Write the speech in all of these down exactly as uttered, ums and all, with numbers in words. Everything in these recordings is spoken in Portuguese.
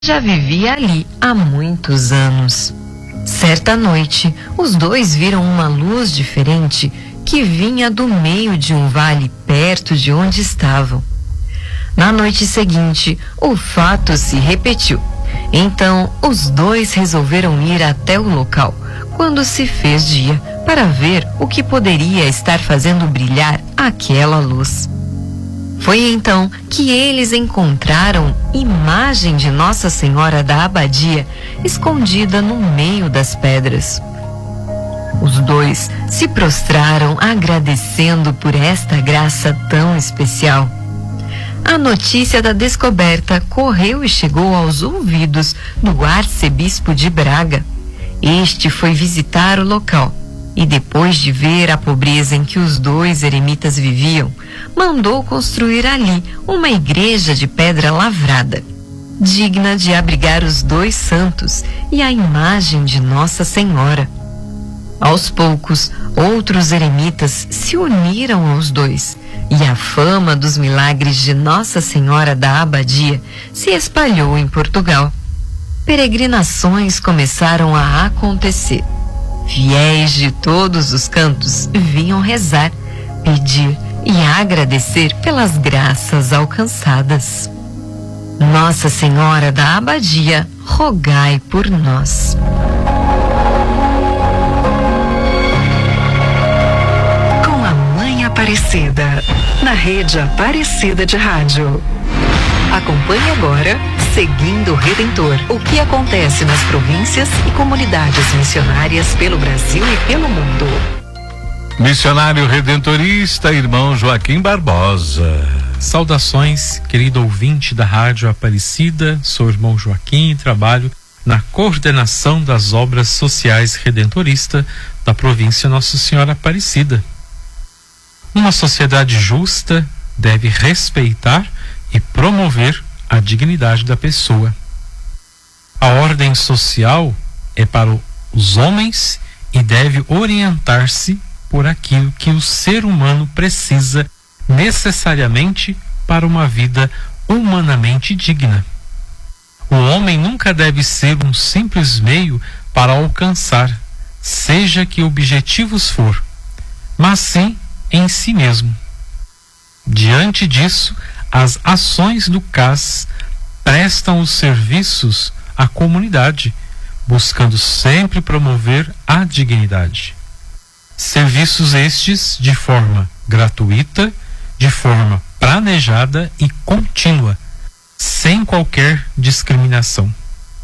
já vivia ali há muitos anos. Certa noite, os dois viram uma luz diferente que vinha do meio de um vale perto de onde estavam. Na noite seguinte, o fato se repetiu. Então, os dois resolveram ir até o local, quando se fez dia, para ver o que poderia estar fazendo brilhar aquela luz. Foi então que eles encontraram imagem de Nossa Senhora da Abadia escondida no meio das pedras. Os dois se prostraram agradecendo por esta graça tão especial. A notícia da descoberta correu e chegou aos ouvidos do arcebispo de Braga. Este foi visitar o local e, depois de ver a pobreza em que os dois eremitas viviam, mandou construir ali uma igreja de pedra lavrada, digna de abrigar os dois santos e a imagem de Nossa Senhora. Aos poucos, outros eremitas se uniram aos dois, e a fama dos milagres de Nossa Senhora da Abadia se espalhou em Portugal. Peregrinações começaram a acontecer. Fiéis de todos os cantos vinham rezar, pedir e agradecer pelas graças alcançadas. Nossa Senhora da Abadia, rogai por nós. Com a Mãe Aparecida, na Rede Aparecida de Rádio. Acompanhe agora Seguindo o Redentor. O que acontece nas províncias e comunidades missionárias pelo Brasil e pelo mundo. Missionário redentorista, irmão Joaquim Barbosa. Saudações, querido ouvinte da Rádio Aparecida. Sou o irmão Joaquim e trabalho na coordenação das obras sociais redentorista da província Nossa Senhora Aparecida. Uma sociedade justa deve respeitar e promover a dignidade da pessoa. A ordem social é para os homens e deve orientar-se por aquilo que o ser humano precisa necessariamente para uma vida humanamente digna. O homem nunca deve ser um simples meio para alcançar, seja que objetivos for, mas sim em si mesmo. Diante disso, as ações do C A S prestam os serviços à comunidade, buscando sempre promover a dignidade. Serviços estes de forma gratuita, de forma planejada e contínua, sem qualquer discriminação.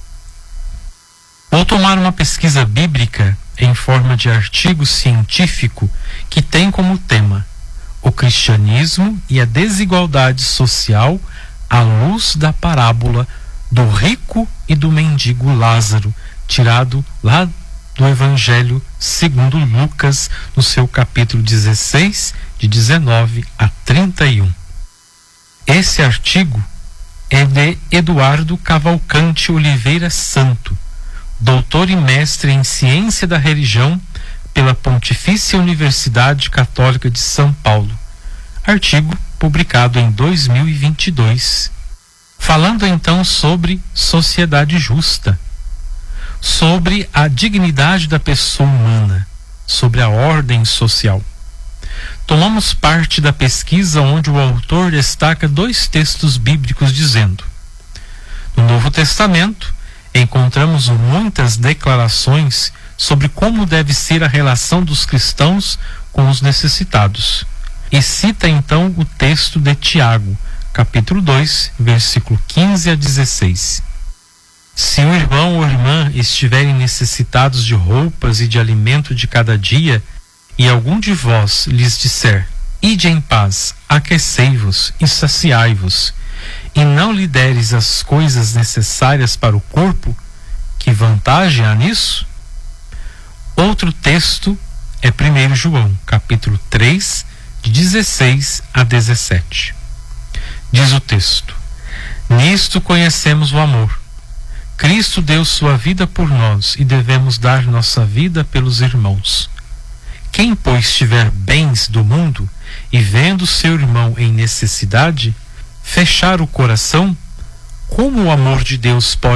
Vou tomar uma pesquisa bíblica em forma de artigo científico que tem como tema o cristianismo e a desigualdade social à luz da parábola do rico e do mendigo Lázaro, tirado lá do Evangelho segundo Lucas, no seu capítulo dezesseis, de dezenove a trinta e um. Esse artigo é de Eduardo Cavalcante Oliveira Santo, doutor e mestre em ciência da religião pela Pontifícia Universidade Católica de São Paulo. Artigo publicado em dois mil e vinte e dois. Falando então sobre sociedade justa, sobre a dignidade da pessoa humana, sobre a ordem social. Tomamos parte da pesquisa onde o autor destaca dois textos bíblicos dizendo: no Novo Testamento, encontramos muitas declarações sobre como deve ser a relação dos cristãos com os necessitados. E cita então o texto de Tiago, capítulo dois, versículo quinze a dezesseis. Se o irmão ou irmã estiverem necessitados de roupas e de alimento de cada dia, e algum de vós lhes disser: ide em paz, aquecei-vos e saciai-vos, e não lhe deres as coisas necessárias para o corpo, que vantagem há nisso? Outro texto é primeiro João, capítulo três, de dezesseis a dezessete. Diz o texto: nisto conhecemos o amor. Cristo deu sua vida por nós e devemos dar nossa vida pelos irmãos. Quem, pois, tiver bens do mundo e vendo seu irmão em necessidade, fechar o coração, como o amor de Deus pode